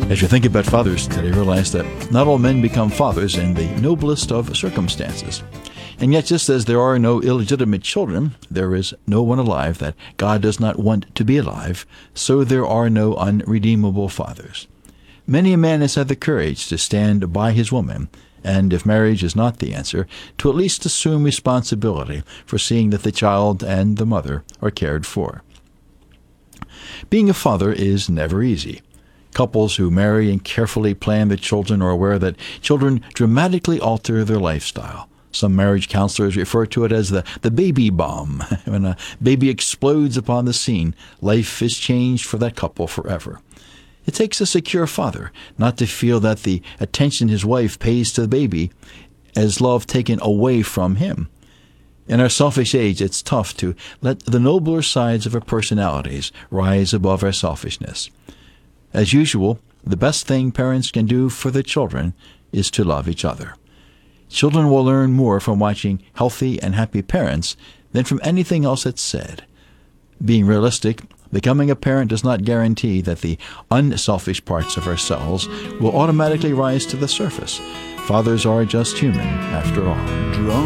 As you think about fathers today, realize that not all men become fathers in the noblest of circumstances. And yet, just as there are no illegitimate children, there is no one alive that God does not want to be alive, so there are no unredeemable fathers. Many a man has had the courage to stand by his woman, and if marriage is not the answer, to at least assume responsibility for seeing that the child and the mother are cared for. Being a father is never easy. Couples who marry and carefully plan their children are aware that children dramatically alter their lifestyle. Some marriage counselors refer to it as the baby bomb. When a baby explodes upon the scene, life is changed for that couple forever. It takes a secure father not to feel that the attention his wife pays to the baby is love taken away from him. In our selfish age, it's tough to let the nobler sides of our personalities rise above our selfishness. As usual, the best thing parents can do for their children is to love each other. Children will learn more from watching healthy and happy parents than from anything else that's said. Being realistic, becoming a parent does not guarantee that the unselfish parts of ourselves will automatically rise to the surface. Fathers are just human, after all.